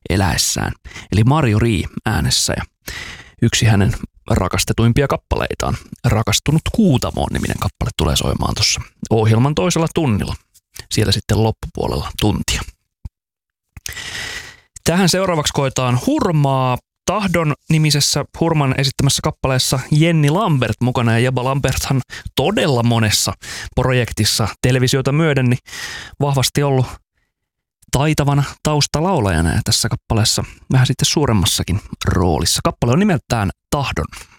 eläessään. Eli Marjo Rii äänessä ja yksi hänen rakastetuimpia kappaleitaan, Rakastunut Kuutamoon -niminen kappale tulee soimaan tuossa ohjelman toisella tunnilla. Siellä sitten loppupuolella tuntia. Tähän seuraavaksi koetaan Hurmaa. Tahdon -nimisessä Hurman esittämässä kappaleessa Jenni Lambert mukana, ja Jebba Lamberthan todella monessa projektissa televisiota myöden niin vahvasti ollut taitavana taustalaulajana ja tässä kappaleessa vähän sitten suuremmassakin roolissa. Kappale on nimeltään Tahdon.